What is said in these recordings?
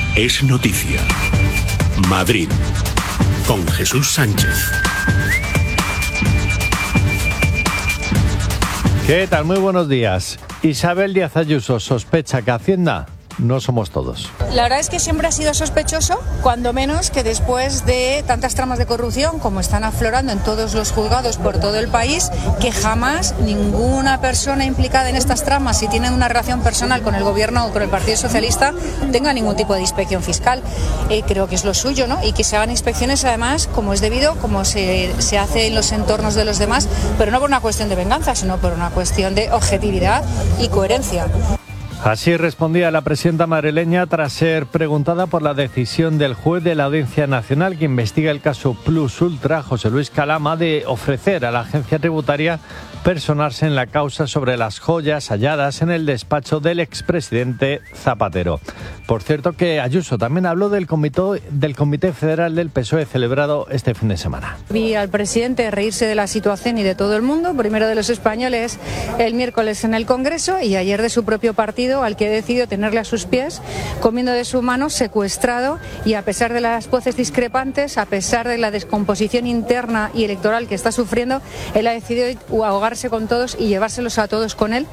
Es noticia. Madrid. Con Jesús Sánchez. ¿Qué tal? Muy buenos días. Isabel Díaz Ayuso sospecha que Hacienda no somos todos. La verdad es que siempre ha sido sospechoso, cuando menos que después de tantas tramas de corrupción como están aflorando en todos los juzgados por todo el país, que jamás ninguna persona implicada en estas tramas, si tiene una relación personal con el gobierno o con el Partido Socialista, tenga ningún tipo de inspección fiscal. Creo que es lo suyo, ¿no? Y que se hagan inspecciones además como es debido, como se hace en los entornos de los demás, pero no por una cuestión de venganza, sino por una cuestión de objetividad y coherencia. Así respondía la presidenta madrileña tras ser preguntada por la decisión del juez de la Audiencia Nacional que investiga el caso Plus Ultra, José Luis Calama, de ofrecer a la agencia tributaria personarse en la causa sobre las joyas halladas en el despacho del expresidente Zapatero. Por cierto que Ayuso también habló del Comité Federal del PSOE celebrado este fin de semana. Vi al presidente reírse de la situación y de todo el mundo, primero de los españoles el miércoles en el Congreso y ayer de su propio partido, al que decidió tenerle a sus pies, comiendo de su mano, secuestrado, y a pesar de las voces discrepantes, a pesar de la descomposición interna y electoral que está sufriendo, él ha decidido ahogarse con todos y llevárselos a todos con él.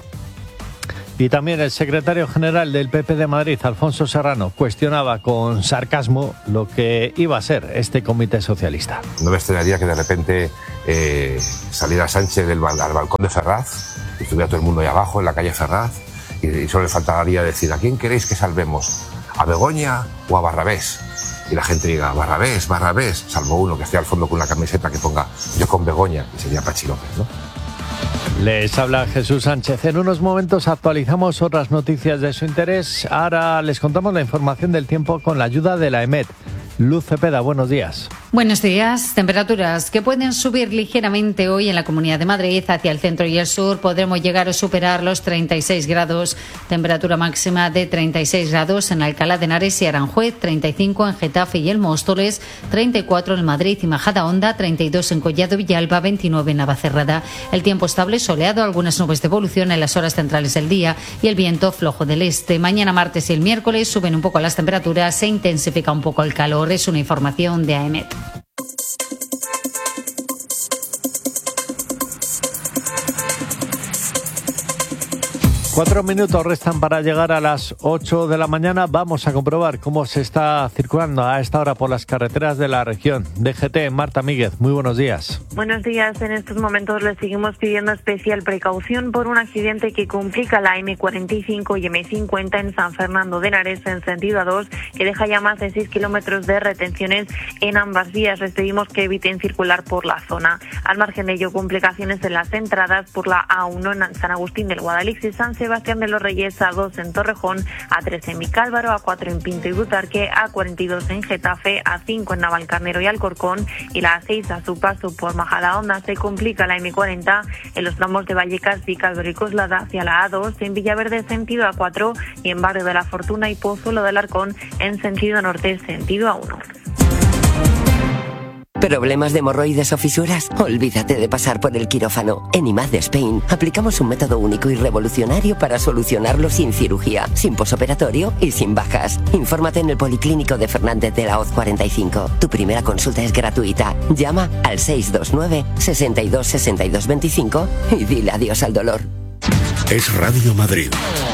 Y también el secretario general del PP de Madrid, Alfonso Serrano, cuestionaba con sarcasmo lo que iba a ser este comité socialista. No me extrañaría que de repente saliera Sánchez al balcón de Ferraz y estuviera todo el mundo ahí abajo en la calle Ferraz y solo le faltaría decir: ¿a quién queréis que salvemos? ¿A Begoña o a Barrabés? Y la gente diga: Barrabés, Barrabés, salvo uno que esté al fondo con una camiseta que ponga yo con Begoña, y sería Pachi López, ¿no? Les habla Jesús Sánchez. En unos momentos actualizamos otras noticias de su interés. Ahora les contamos la información del tiempo con la ayuda de la EMET. Luz Cepeda, buenos días. Buenos días. Temperaturas que pueden subir ligeramente hoy en la Comunidad de Madrid. Hacia el centro y el sur podremos llegar a superar los 36 grados. Temperatura máxima de 36 grados en Alcalá de Henares y Aranjuez, 35 en Getafe y El Móstoles, 34 en Madrid y Majadahonda, 32 en Collado Villalba, 29 en Navacerrada. El tiempo estable, soleado, algunas nubes de evolución en las horas centrales del día y el viento flojo del este. Mañana martes y el miércoles suben un poco las temperaturas, se intensifica un poco el calor. Es una información de AEMET. Cuatro minutos restan para llegar a las 8 de la mañana. Vamos a comprobar cómo se está circulando a esta hora por las carreteras de la región. DGT, Marta Míguez, muy buenos días. Buenos días. En estos momentos les seguimos pidiendo especial precaución por un accidente que complica la M45 y M50 en San Fernando de Henares en sentido A2, que deja ya más de 6 kilómetros de retenciones en ambas vías. Les pedimos que eviten circular por la zona. Al margen de ello, complicaciones en las entradas por la A1 en San Agustín del Guadalix y San Sebastián de los Reyes, A2 en Torrejón, A3 en Vicálvaro, A4 en Pinto y Butarque, A42 en Getafe, A5 en Navalcarnero y Alcorcón, y la A6 a su paso por Majadahonda. Se complica la M40 en los tramos de Vallecas, Vicálvaro y Coslada hacia la A2, en Villaverde sentido A4 y en Barrio de la Fortuna y Pozuelo del Arcón en sentido norte, sentido A1. ¿Problemas de hemorroides o fisuras? Olvídate de pasar por el quirófano. En IMAD Spain aplicamos un método único y revolucionario para solucionarlo sin cirugía, sin posoperatorio y sin bajas. Infórmate en el Policlínico de Fernández de la Hoz 45. Tu primera consulta es gratuita. Llama al 629 62 62 25 y dile adiós al dolor. Es Radio Madrid.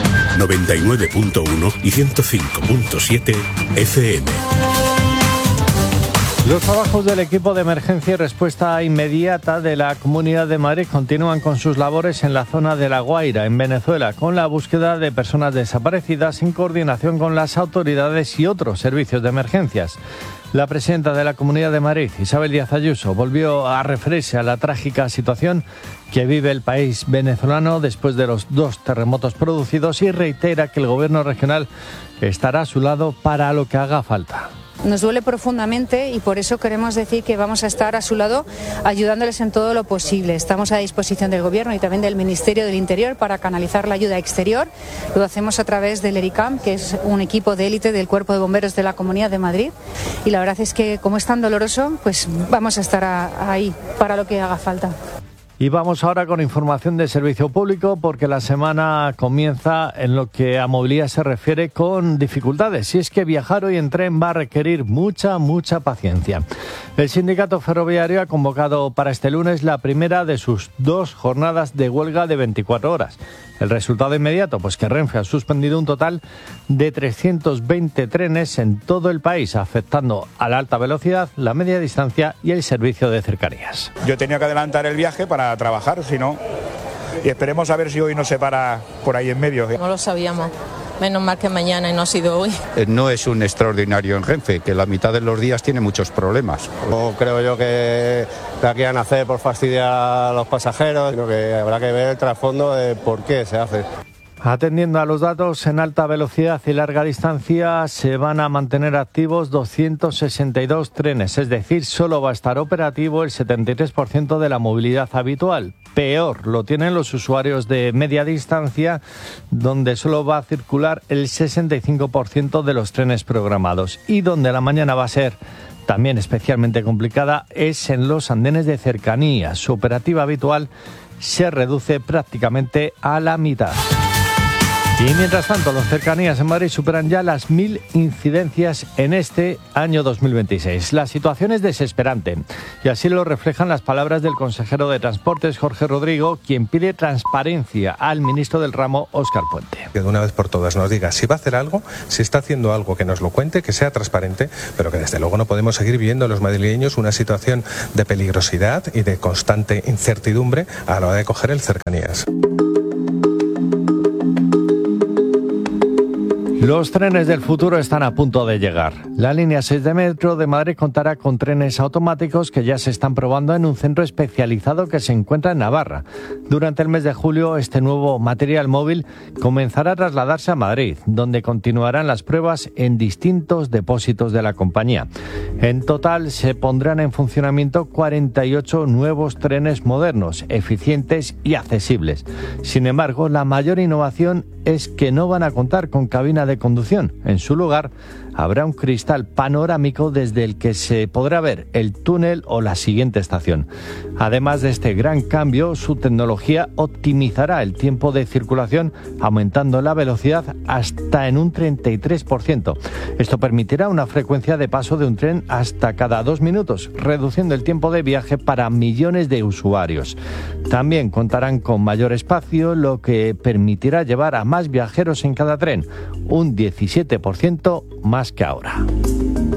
99.1 y 105.7 FM. Los trabajos del equipo de emergencia y respuesta inmediata de la Comunidad de Madrid continúan con sus labores en la zona de La Guaira, en Venezuela, con la búsqueda de personas desaparecidas en coordinación con las autoridades y otros servicios de emergencias. La presidenta de la Comunidad de Madrid, Isabel Díaz Ayuso, volvió a referirse a la trágica situación que vive el país venezolano después de los 2 terremotos producidos y reitera que el gobierno regional estará a su lado para lo que haga falta. Nos duele profundamente y por eso queremos decir que vamos a estar a su lado ayudándoles en todo lo posible. Estamos a disposición del Gobierno y también del Ministerio del Interior para canalizar la ayuda exterior. Lo hacemos a través del ERICAM, que es un equipo de élite del Cuerpo de Bomberos de la Comunidad de Madrid. Y la verdad es que como es tan doloroso, pues vamos a estar ahí para lo que haga falta. Y vamos ahora con información de servicio público, porque la semana comienza en lo que a movilidad se refiere con dificultades. Y es que viajar hoy en tren va a requerir mucha paciencia. El sindicato ferroviario ha convocado para este lunes la primera de sus 2 jornadas de huelga de 24 horas. El resultado inmediato, pues que Renfe ha suspendido un total de 320 trenes en todo el país, afectando a la alta velocidad, la media distancia y el servicio de cercanías. Yo tenía que adelantar el viaje para trabajar, si no, y esperemos a ver si hoy no se para por ahí en medio. No lo sabíamos. Menos mal que mañana y no ha sido hoy. No es un extraordinario en Renfe, que la mitad de los días tiene muchos problemas. No creo yo que la quieran hacer por fastidiar a los pasajeros, sino que habrá que ver el trasfondo de por qué se hace. Atendiendo a los datos, en alta velocidad y larga distancia se van a mantener activos 262 trenes, es decir, solo va a estar operativo el 73% de la movilidad habitual. Peor lo tienen los usuarios de media distancia, donde solo va a circular el 65% de los trenes programados. Y donde la mañana va a ser también especialmente complicada es en los andenes de cercanía. Su operativa habitual se reduce prácticamente a la mitad. Y mientras tanto, los cercanías en Madrid superan ya las 1.000 incidencias en este año 2026. La situación es desesperante y así lo reflejan las palabras del consejero de Transportes, Jorge Rodrigo, quien pide transparencia al ministro del ramo, Óscar Puente. Que de una vez por todas nos diga si va a hacer algo, si está haciendo algo, que nos lo cuente, que sea transparente, pero que desde luego no podemos seguir viviendo los madrileños una situación de peligrosidad y de constante incertidumbre a la hora de coger el cercanías. Los trenes del futuro están a punto de llegar. La línea 6 de Metro de Madrid contará con trenes automáticos que ya se están probando en un centro especializado que se encuentra en Navarra. Durante el mes de julio, este nuevo material móvil comenzará a trasladarse a Madrid, donde continuarán las pruebas en distintos depósitos de la compañía. En total, se pondrán en funcionamiento 48 nuevos trenes modernos, eficientes y accesibles. Sin embargo, la mayor innovación es que no van a contar con cabina de conducción. En su lugar, habrá un cristal panorámico desde el que se podrá ver el túnel o la siguiente estación. Además de este gran cambio, su tecnología optimizará el tiempo de circulación, aumentando la velocidad hasta en un 33%. Esto permitirá una frecuencia de paso de un tren hasta cada 2 minutos, reduciendo el tiempo de viaje para millones de usuarios. También contarán con mayor espacio, lo que permitirá llevar a más viajeros en cada tren, un 17% más que ahora.